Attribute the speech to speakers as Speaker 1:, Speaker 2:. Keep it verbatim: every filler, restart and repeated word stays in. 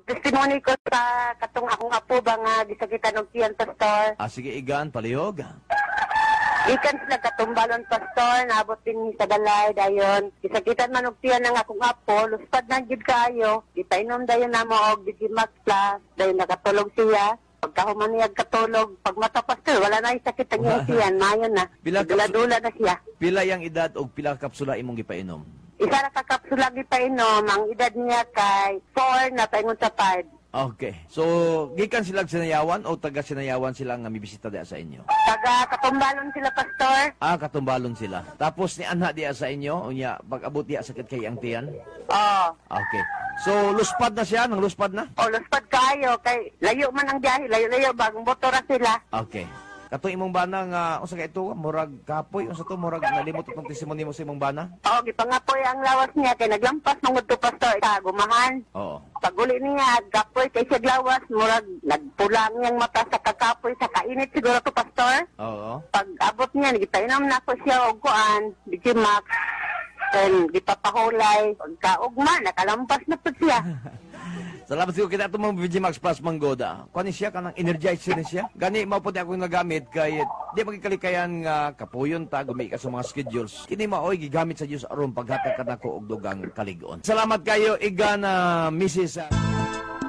Speaker 1: testimony ko sa katong akong apo ba nga gisakitan og tiyan, Pastor.
Speaker 2: Ah, sige, Igan, palihog.
Speaker 1: Ikan sila katumbalon, Pastor, naabot din sa balay, dayon. Gisakitan man og tiyan ng akong apo, luspad na gid kayo. Gipainom dayon na mo og Digimax Plus, dayon nakatulog siya. Pagkahuman niya katulog, pag mata, Pastor, wala na yung sakit ang iyang tiyan, mayon na.
Speaker 2: Pila ka-
Speaker 1: Dula-dula na siya.
Speaker 2: Pila yang edad o pila ka kapsula imong gipainom?
Speaker 1: Isa na kakapsula gipainom, ang edad niya kay four na paingon sa five.
Speaker 2: Okay. So, gikan sila sinayawan o taga sinayawan sila nga mibisita diya sa inyo?
Speaker 1: Taga katumbalon sila, Pastor.
Speaker 2: Ah, katumbalon sila. Tapos ni anha diya sa inyo, unya pag abot diya sakit kay ang tiyan.
Speaker 1: Oo.
Speaker 2: Okay. So, luspad na siya, nang luspad na?
Speaker 1: O, luspad kayo, kay layo man ang biyahe, layo-layo, bagong motora sila.
Speaker 2: Okay. Katong imong bana nga unsa kay ito, murag kapoy, unsa to murag nalimot itong testimony mo sa imong bana?
Speaker 1: Oo, gipangapoy ang lawas niya, kay naglampas mangod to, Pastor, sa gumahan.
Speaker 2: Oo.
Speaker 1: Paguli niya, gapoy kay siya lawas, murag nagpulang niyang mata sa kakapoy, sa kainit siguro to, Pastor.
Speaker 2: Oo.
Speaker 1: Pag abot niya, nagipainom na ko siya og kuan, Digimax, then gipapahulay, pagkaugma, nakalampas na po siya.
Speaker 2: Salamat siguro kita itong mga Digimax Plus Manggoda. Kuha siya, kanang energizer ni siya. Gani, maupo di ako nagamit kay di magkikalikayan nga kapuyon ta, gumi ka sa mga schedules. Kini maoy, gigamit sa Diyos aron paghatag ka na ko og dugang kaligon. Salamat kayo, Igan, uh, Missus